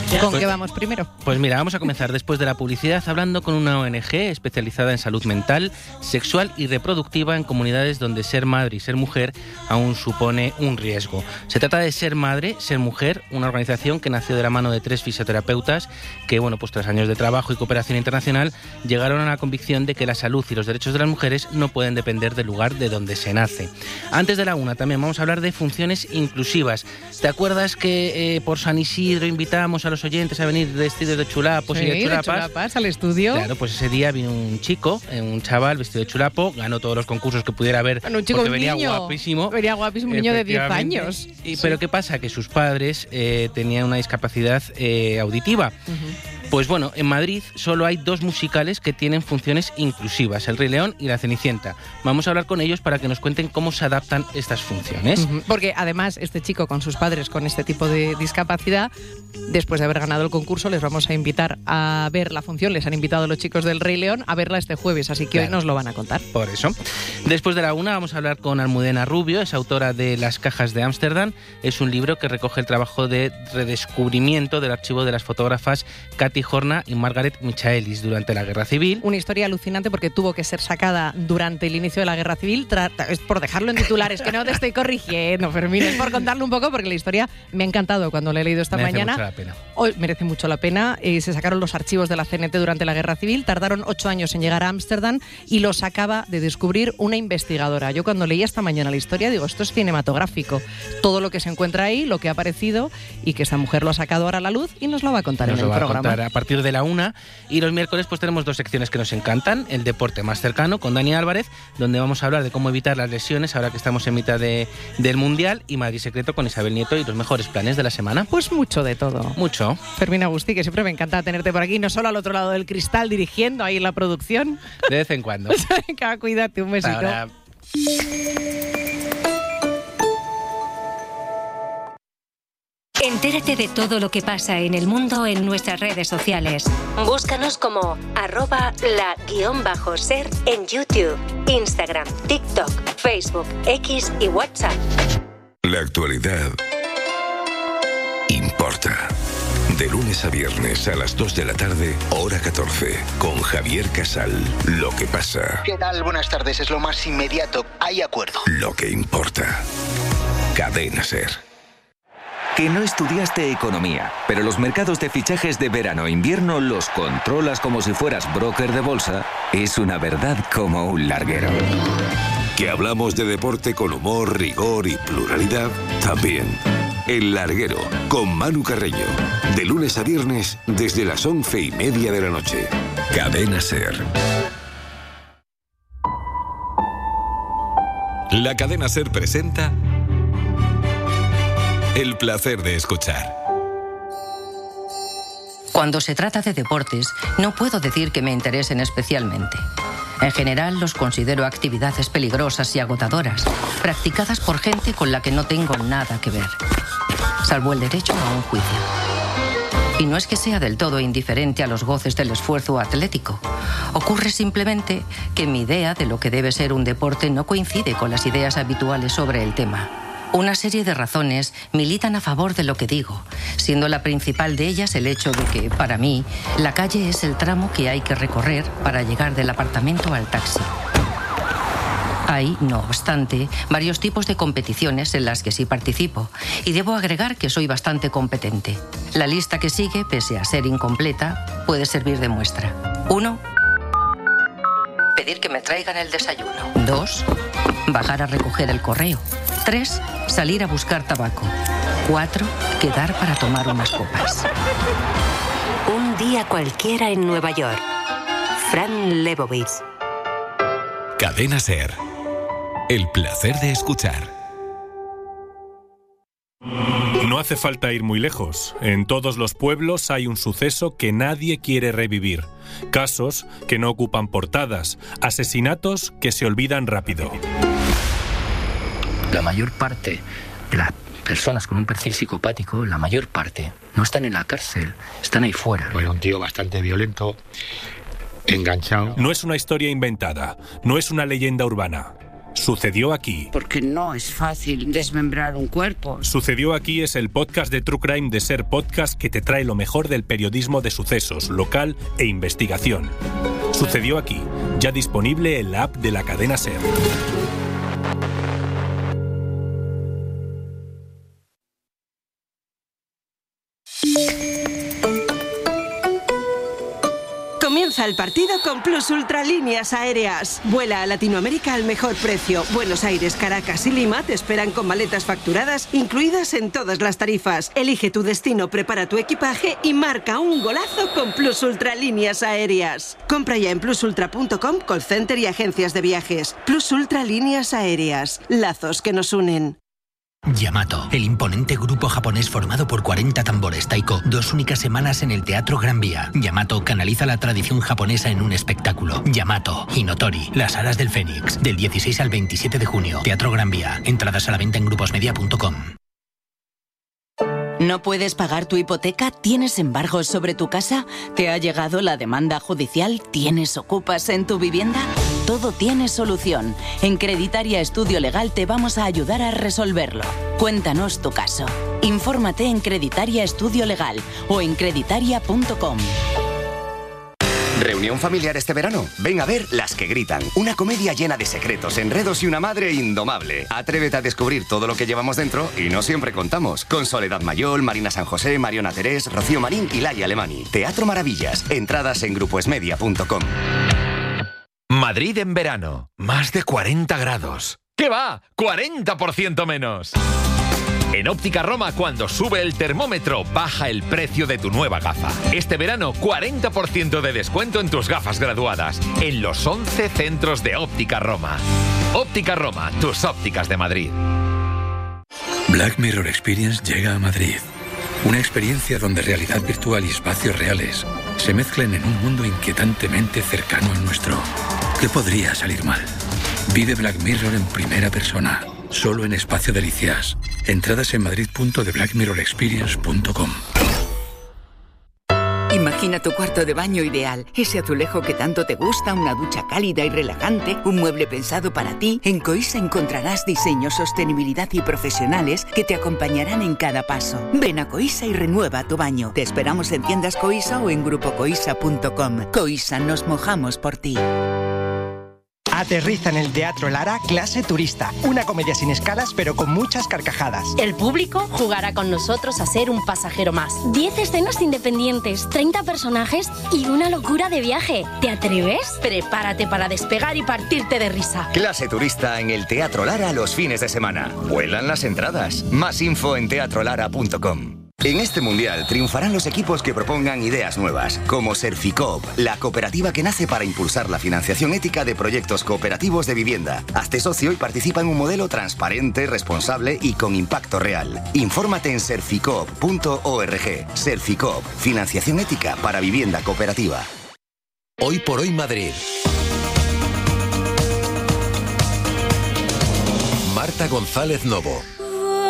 ¿Con qué vamos primero? Pues mira, vamos a comenzar después de la publicidad hablando con una ONG especializada en salud mental, sexual y reproductiva en comunidades donde ser madre y ser mujer aún supone un riesgo. Se trata de Ser Madre, Ser Mujer, una organización que nació de la mano de 3 fisioterapeutas que, pues tras años de trabajo y cooperación internacional, llegaron a la convicción de que la salud y los derechos de las mujeres no pueden depender del lugar de donde se nace. Antes de la una también vamos a hablar de funciones inclusivas. ¿Te acuerdas que por San Isidro invitamos a los oyentes a venir vestidos de chulapos y de chulapas? De chulapas al estudio. Claro, pues ese día vino un chico, un chaval vestido de chulapo, ganó todos los concursos que pudiera haber, un chico, porque un venía niño, guapísimo. Venía guapísimo, un niño de 10 años. Pero ¿qué pasa? Que sus padres tenían una discapacidad auditiva. Pues bueno, en Madrid solo hay 2 musicales que tienen funciones inclusivas, El Rey León y La Cenicienta. Vamos a hablar con ellos para que nos cuenten cómo se adaptan estas funciones. Porque además este chico con sus padres con este tipo de discapacidad, después de haber ganado el concurso, les vamos a invitar a ver la función. Les han invitado a los chicos del Rey León a verla este jueves, así que hoy nos lo van a contar. Por eso. Después de la una vamos a hablar con Almudena Rubio, es autora de Las cajas de Ámsterdam. Es un libro que recoge el trabajo de redescubrimiento del archivo de las fotógrafas Katy Horna y Margaret Michaelis durante la Guerra Civil. Una historia alucinante porque tuvo que ser sacada durante el inicio de la Guerra Civil. Es por dejarlo en titulares, que no te estoy corrigiendo, Fermín, es por contarlo un poco porque la historia me ha encantado cuando la he leído esta mañana. Mucho la pena. Hoy merece mucho la pena. Se sacaron los archivos de la CNT durante la Guerra Civil, tardaron 8 años en llegar a Ámsterdam y los acaba de descubrir una investigadora. Yo cuando leí esta mañana la historia digo, esto es cinematográfico. Todo lo que se encuentra ahí, lo que ha aparecido y que esta mujer lo ha sacado ahora a la luz y nos lo va a contar en el programa. A partir de la una. Y los miércoles pues tenemos 2 secciones que nos encantan. El deporte más cercano con Dani Álvarez, donde vamos a hablar de cómo evitar las lesiones ahora que estamos en mitad del Mundial, y Madrid Secreto con Isabel Nieto y los mejores planes de la semana. Pues mucho de todo. Mucho. Fermín Agustí, que siempre me encanta tenerte por aquí, no solo al otro lado del cristal dirigiendo ahí la producción. De vez en cuando. Venga, cuídate, un besito. Ahora. Entérate de todo lo que pasa en el mundo en nuestras redes sociales. Búscanos como @la_ser en YouTube, Instagram, TikTok, Facebook, X y WhatsApp. La actualidad importa. De lunes a viernes a las 2 de la tarde, hora 14, con Javier Casal. Lo que pasa. ¿Qué tal? Buenas tardes. Es lo más inmediato. Hay acuerdo. Lo que importa. Cadena Ser. Que no estudiaste economía, pero los mercados de fichajes de verano-invierno los controlas como si fueras broker de bolsa, es una verdad como un larguero. Que hablamos de deporte con humor, rigor y pluralidad, también. El Larguero, con Manu Carreño. De lunes a viernes, desde las 11:30 de la noche. Cadena Ser. La Cadena Ser presenta El placer de escuchar. Cuando se trata de deportes, no puedo decir que me interesen especialmente. En general, los considero actividades peligrosas y agotadoras, practicadas por gente con la que no tengo nada que ver, salvo el derecho a un juicio. Y no es que sea del todo indiferente a los goces del esfuerzo atlético. Ocurre simplemente que mi idea de lo que debe ser un deporte no coincide con las ideas habituales sobre el tema. Una serie de razones militan a favor de lo que digo, siendo la principal de ellas el hecho de que, para mí, la calle es el tramo que hay que recorrer para llegar del apartamento al taxi. Hay, no obstante, varios tipos de competiciones en las que sí participo, y debo agregar que soy bastante competente. La lista que sigue, pese a ser incompleta, puede servir de muestra. 1. Pedir que me traigan el desayuno. 2. Bajar a recoger el correo. 3. Salir a buscar tabaco. 4. Quedar para tomar unas copas. Un día cualquiera en Nueva York. Fran Lebowitz. Cadena Ser. El placer de escuchar. No hace falta ir muy lejos. En todos los pueblos hay un suceso que nadie quiere revivir. Casos que no ocupan portadas. Asesinatos que se olvidan rápido. La mayor parte de las personas con un perfil psicopático, la mayor parte, no están en la cárcel, están ahí fuera. Era un tío bastante violento, enganchado. No es una historia inventada, no es una leyenda urbana. Sucedió aquí. Porque no es fácil desmembrar un cuerpo. Sucedió aquí es el podcast de True Crime de Ser Podcast que te trae lo mejor del periodismo de sucesos, local e investigación. Sucedió aquí, ya disponible en la app de la cadena Ser. Comienza el partido con Plus Ultra Líneas Aéreas. Vuela a Latinoamérica al mejor precio. Buenos Aires, Caracas y Lima te esperan con maletas facturadas incluidas en todas las tarifas. Elige tu destino, prepara tu equipaje y marca un golazo con Plus Ultra Líneas Aéreas. Compra ya en plusultra.com, call center y agencias de viajes. Plus Ultra Líneas Aéreas. Lazos que nos unen. Yamato, el imponente grupo japonés formado por 40 tambores taiko, 2 únicas semanas en el Teatro Gran Vía. Yamato canaliza la tradición japonesa en un espectáculo. Yamato, Hinotori, Las Alas del Fénix, del 16 al 27 de junio. Teatro Gran Vía. Entradas a la venta en gruposmedia.com. ¿No puedes pagar tu hipoteca? ¿Tienes embargos sobre tu casa? ¿Te ha llegado la demanda judicial? ¿Tienes ocupas en tu vivienda? Todo tiene solución. En Creditaria Estudio Legal te vamos a ayudar a resolverlo. Cuéntanos tu caso. Infórmate en Creditaria Estudio Legal o en creditaria.com. ¿Reunión familiar este verano? Ven a ver Las que gritan. Una comedia llena de secretos, enredos y una madre indomable. Atrévete a descubrir todo lo que llevamos dentro y no siempre contamos. Con Soledad Mayol, Marina San José, Mariona Terés, Rocío Marín y Laia Alemani. Teatro Maravillas. Entradas en grupoesmedia.com. Madrid en verano. Más de 40 grados. ¿Qué va? 40% menos. En Óptica Roma, cuando sube el termómetro, baja el precio de tu nueva gafa. Este verano, 40% de descuento en tus gafas graduadas, en los 11 centros de Óptica Roma. Óptica Roma, tus ópticas de Madrid. Black Mirror Experience llega a Madrid. Una experiencia donde realidad virtual y espacios reales se mezclan en un mundo inquietantemente cercano al nuestro. ¿Qué podría salir mal? Vive Black Mirror en primera persona. Solo en Espacio Delicias. Entradas en madrid.theblackmirrorexperience.com. Imagina tu cuarto de baño ideal. Ese azulejo que tanto te gusta, una ducha cálida y relajante, un mueble pensado para ti. En Coisa encontrarás diseños, sostenibilidad y profesionales que te acompañarán en cada paso. Ven a Coisa y renueva tu baño. Te esperamos en tiendas Coisa o en grupocoisa.com. Coisa, nos mojamos por ti. Aterriza en el Teatro Lara Clase Turista, una comedia sin escalas pero con muchas carcajadas. El público jugará con nosotros a ser un pasajero más. 10 escenas independientes, 30 personajes y una locura de viaje. ¿Te atreves? Prepárate para despegar y partirte de risa. Clase Turista en el Teatro Lara los fines de semana. Vuelan las entradas. Más info en teatrolara.com. En este mundial triunfarán los equipos que propongan ideas nuevas, como Serficoop, la cooperativa que nace para impulsar la financiación ética de proyectos cooperativos de vivienda. Hazte socio y participa en un modelo transparente, responsable y con impacto real. Infórmate en serficoop.org. Serficoop, financiación ética para vivienda cooperativa. Hoy por hoy Madrid. Marta González Novo.